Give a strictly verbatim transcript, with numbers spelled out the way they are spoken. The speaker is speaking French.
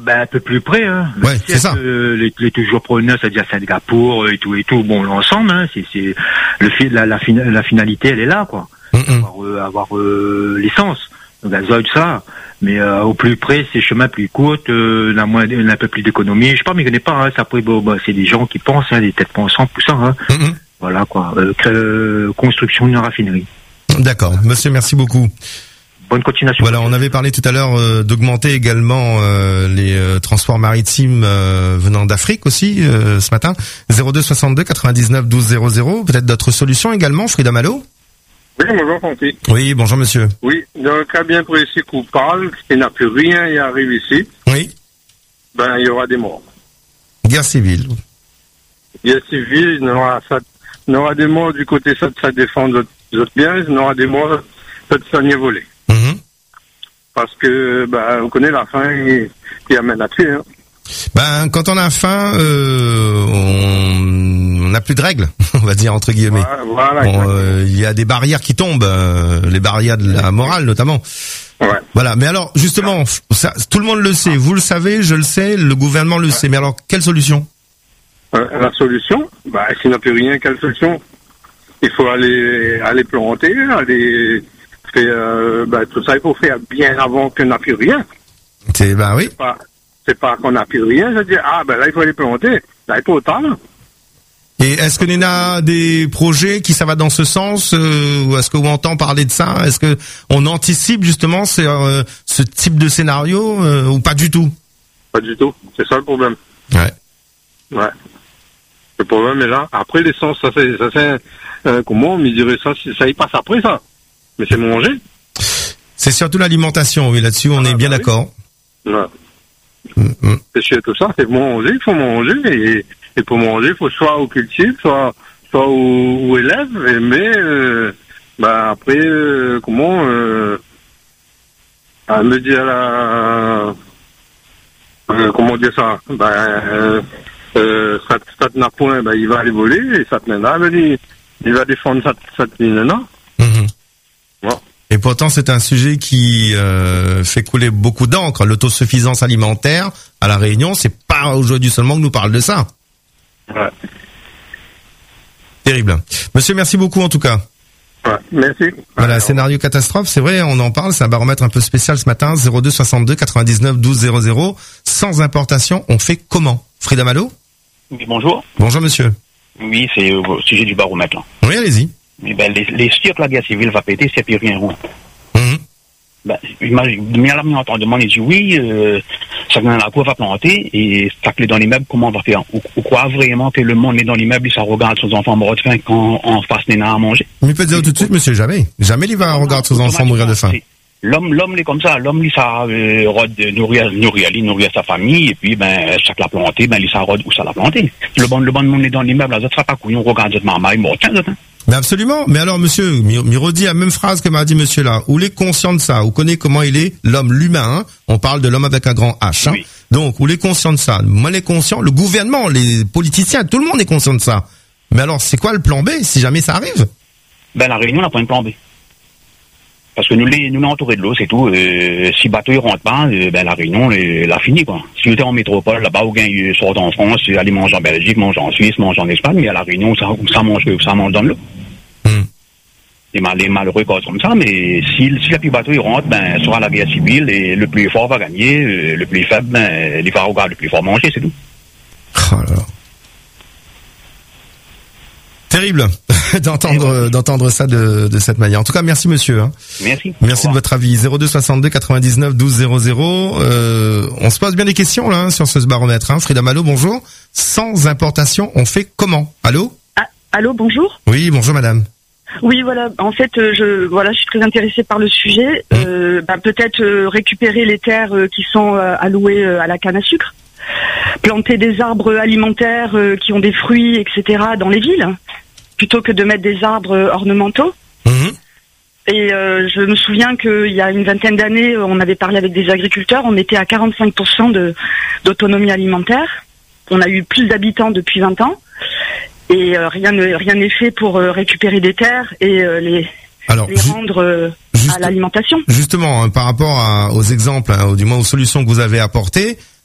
ben, un peu plus près, hein. Ouais, c'est, c'est ça. Euh, les, les toujours preneurs, c'est-à-dire Singapour et tout et tout. Bon, l'ensemble, hein, c'est, c'est le fi- la, la, fina- la finalité, elle est là, quoi. Mm-hmm. Avoir, euh, avoir euh, l'essence, le gazoil, ça. Mais euh, au plus près, ces chemins plus courts, euh, la moins, un peu plus d'économie. Je sais pas, mais je connais pas. Hein, ça après, bon, bah, c'est des gens qui pensent, hein, des têtes pensantes, tout ça. Hein. Mm-hmm. Voilà, quoi. Euh, cré- euh, construction d'une raffinerie. D'accord, monsieur, merci beaucoup. Bonne continuation. Voilà, on avait parlé tout à l'heure euh, d'augmenter également euh, les euh, transports maritimes euh, venant d'Afrique aussi euh, ce matin. zéro deux soixante-deux quatre-vingt-dix-neuf douze zéro zéro. Peut-être d'autres solutions également, Frida Malo? Oui, bonjour, Francky. Oui, bonjour, monsieur. Oui, dans le cas bien précis qu'on parle, qu'il n'a plus rien y arrive ici. Oui. Ben, il y aura des morts. Guerre civile. Guerre civile, il y aura, ça, il y aura des morts du côté ça de sa défense des autres biens, il y aura des morts ça de sa volé. Mm-hmm. Parce que, ben, on connaît la faim qui, qui amène à tuer, hein. Ben, quand on a faim, euh, on n'a plus de règles, on va dire entre guillemets. Voilà, bon, euh, il y a des barrières qui tombent, euh, les barrières de la morale notamment. Ouais. Voilà. Mais alors, justement, ça, tout le monde le sait, vous le savez, je le sais, le gouvernement le ouais. sait. Mais alors, quelle solution? euh, La solution, bah, s'il n'a plus rien, quelle solution? Il faut aller, aller planter, aller faire, euh, bah, tout ça, il faut faire bien avant qu'on n'a plus rien. C'est, bah oui. C'est pas, c'est pas qu'on n'a plus rien, je dis, ah, ben là, il faut aller planter. Là, il faut autant. Et est-ce que il y a des projets qui ça va dans ce sens, euh, ou est-ce qu'on entend parler de ça? Est-ce que on anticipe justement ce, euh, ce type de scénario, euh, ou pas du tout? Pas du tout. C'est ça le problème. Ouais. Ouais. Le problème est là. Après, l'essence, ça c'est, ça c'est, euh, comment on me dirait ça, ça y passe après ça. Mais c'est manger. C'est surtout l'alimentation, oui, là-dessus, on ah, est bien bah, d'accord. Oui. Ouais. Mm-hmm. C'est sûr, tout ça, c'est manger, il faut manger, et, et pour manger, il faut soit au cultive, soit, soit au, au élève, et, mais, euh, bah, après, euh, comment, euh, à me dire la, euh, comment dire ça, bah, euh, euh, ça, ça n'a point, bah, il va aller voler, et ça te là, il, il va défendre ça, ça te là. Mm-hmm. Ouais. Et pourtant, c'est un sujet qui euh, fait couler beaucoup d'encre. L'autosuffisance alimentaire à La Réunion, c'est pas aujourd'hui seulement que nous parle de ça. Ouais. Terrible. Monsieur, merci beaucoup en tout cas. Ouais, merci. Voilà, alors, scénario catastrophe, c'est vrai, on en parle, c'est un baromètre un peu spécial ce matin, zéro deux soixante-deux quatre-vingt-dix-neuf douze zéro zéro. Sans importation, on fait comment? Frida Malo? Oui, bonjour. Bonjour monsieur. Oui, c'est au sujet du baromètre là. Oui, allez-y. Eh ben, les, les sûrs que la guerre civile va péter, c'est plus rien. Mmh. Ben, imagine, bien là, on entend demander, dit oui, euh, ça vient la cour va planter, et ça clé dans l'immeuble, comment on va faire? Ou, ou quoi vraiment que le monde est dans l'immeuble, ça regarde ses enfants morts de faim quand en face n'est à manger? Mais peut dire tout de suite, monsieur, jamais. Jamais il va regarder ses enfants mourir de faim. L'homme, l'homme, il est comme ça. L'homme, il ça, euh, nourrir, nourrir, nourrir sa famille, et puis, ben, chaque l'a planté, ben, il ça rôde où ça l'a planté. Le bon, le bon monde est dans l'immeuble, là, ça sera pas couillon, regarde cette maman, il mort, tiens, tiens. Mais absolument. Mais alors, monsieur, me redit la même phrase que m'a dit monsieur là. Ou est conscient de ça, ou connaît comment il est, l'homme, l'humain, hein. On parle de l'homme avec un grand H, hein. Oui. Donc, ou est conscient de ça. Moi, les conscient, le gouvernement, les politiciens, tout le monde est conscient de ça. Mais alors, c'est quoi le plan B, si jamais ça arrive? Ben, la Réunion n'a pas un plan B. Parce que nous, les, nous, entourés de l'eau, c'est tout. Euh, si bateau, il rentre pas, euh, ben, la Réunion, euh, l'a fini, quoi. Si vous êtes en métropole, là-bas, ou bien, ils sortent en France, aller manger en Belgique, manger en Suisse, manger en Espagne, mais à la Réunion, ça, ça mange, ça mange dans l'eau. Mm. Les, mal, les malheureux, quoi, comme ça, mais si, si le plus bateau, il rentre, ben, sera la guerre civile, et le plus fort va gagner, euh, le plus faible, ben, il va regarder le plus fort manger, c'est tout. Oh là là. Terrible d'entendre d'entendre ça de, de cette manière. En tout cas, merci monsieur. Hein. Merci. Merci de votre avis. zéro deux soixante-deux quatre-vingt-dix-neuf douze zéro zéro. Euh, on se pose bien des questions là hein, sur ce baromètre. Hein. Frida Malo, bonjour. Sans importation, on fait comment? Allô? Ah, allô, bonjour. Oui, bonjour madame. Oui, voilà. En fait, je voilà, je suis très intéressée par le sujet. Mmh. Euh, bah, peut-être euh, récupérer les terres euh, qui sont euh, allouées euh, à la canne à sucre, planter des arbres alimentaires euh, qui ont des fruits, et cetera dans les villes, plutôt que de mettre des arbres euh, ornementaux. Mmh. Et euh, je me souviens qu'il y a une vingtaine d'années, on avait parlé avec des agriculteurs, on était à quarante-cinq pour cent de d'autonomie alimentaire. On a eu plus d'habitants depuis vingt ans. Et euh, rien ne rien n'est fait pour euh, récupérer des terres et euh, les Alors, les rendre euh, juste, à l'alimentation. Justement, hein, par rapport à, aux exemples, hein, ou du moins aux solutions que vous avez apportées,